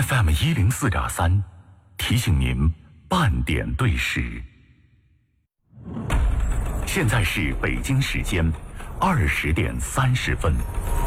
FM104.3，提醒您半点对时。现在是北京时间20点30分。